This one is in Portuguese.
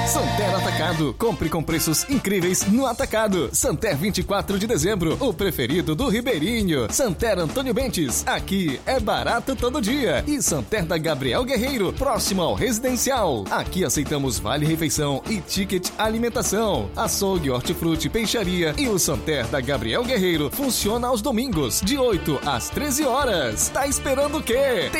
Santer Atacado. Compre com preços incríveis no Atacado. Santer 24 de dezembro, o preferido do Ribeirinho. Santer Antônio Bentes, aqui é barato todo dia. E Santer da Gabriel Guerreiro, próximo ao Residencial. Aqui aceitamos vale-refeição e ticket alimentação. Açougue, hortifruti, peixaria e o Santer da Gabriel Guerreiro funciona aos domingos, de 8 às 13 horas. Tá esperando o quê?